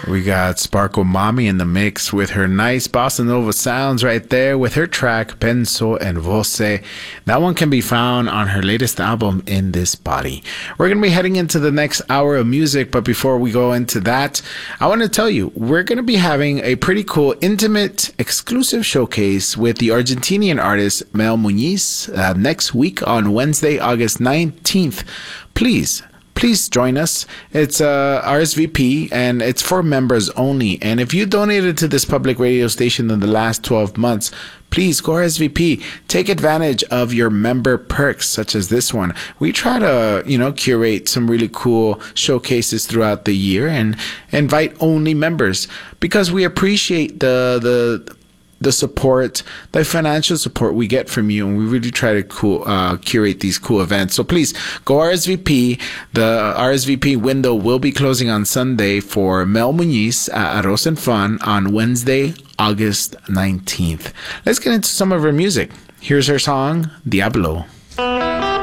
We got Sparkle Mommy in the mix with her nice bossa nova sounds right there with her track Penso en Voce. That one can be found on her latest album, In This Body. We're going to be heading into the next hour of music, but before we go into that, I want to tell you, we're going to be having a pretty cool, intimate, exclusive showcase with the Argentinian artist Mel Muñiz next week on Wednesday, August 19th. Please join us. It's RSVP, and it's for members only. And if you donated to this public radio station in the last 12 months, please go RSVP. Take advantage of your member perks, such as this one. We try to, curate some really cool showcases throughout the year and invite only members because we appreciate the support, the financial support we get from you, and we really try to curate these cool events. So please go RSVP. The RSVP window will be closing on Sunday for Mel Muñiz at Arroz and Fun on Wednesday, August 19th. Let's get into some of her music. Here's her song, Diablo.